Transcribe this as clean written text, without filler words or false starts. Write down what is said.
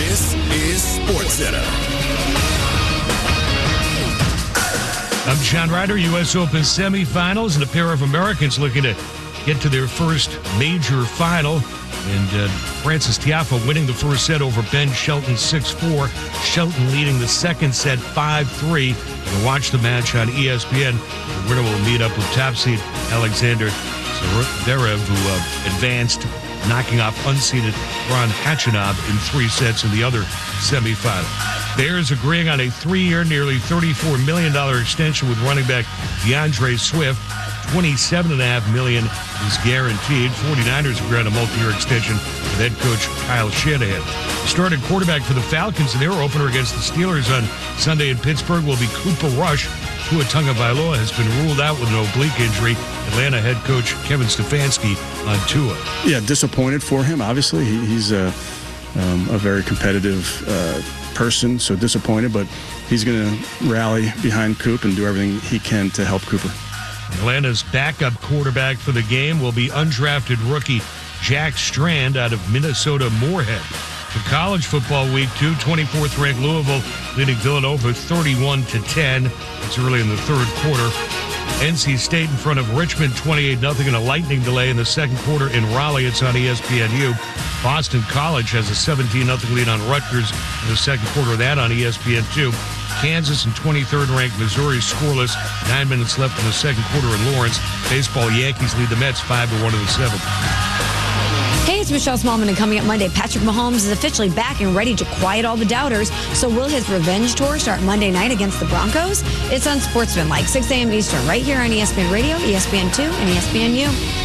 This is SportsCenter. I'm John Ryder. U.S. Open semifinals, and a pair of Americans looking to get to their first major final. And Frances Tiafoe winning the first set over Ben Shelton 6-4. Shelton leading the second set 5-3. You can watch the match on ESPN. The winner will meet up with top seed Alexander Zverev, who advanced, knocking off unseeded Ron Khachanov in 3 sets in the other semifinal. Bears agreeing on a 3-year, nearly $34 million extension with running back DeAndre Swift. $27.5 million is guaranteed. 49ers agree on a multi-year extension with head coach Kyle Shanahan. Starting quarterback for the Falcons in their opener against the Steelers on Sunday in Pittsburgh will be Cooper Rush. Tua Tagovailoa has been ruled out with an oblique injury. Atlanta head coach Kevin Stefanski on Tua. Yeah, disappointed for him. Obviously, he's a very competitive person, so disappointed, but he's going to rally behind Coop and do everything he can to help Cooper. Atlanta's backup quarterback for the game will be undrafted rookie Jack Strand out of Minnesota Moorhead. To college football week 2, 24th ranked Louisville leading Villanova 31-10. It's early in the third quarter. NC State in front of Richmond 28-0 in a lightning delay in the second quarter in Raleigh. It's on ESPNU. Boston College has a 17-0 lead on Rutgers in the second quarter of that on ESPN2. Kansas and 23rd ranked Missouri scoreless. 9 minutes left in the second quarter in Lawrence. Baseball, Yankees lead the Mets 5-1 in the 7th. Hey, it's Michelle Smallman, and coming up Monday, Patrick Mahomes is officially back and ready to quiet all the doubters. So will his revenge tour start Monday night against the Broncos? It's on Sportsman, like 6 a.m. Eastern, right here on ESPN Radio, ESPN2, and ESPNU.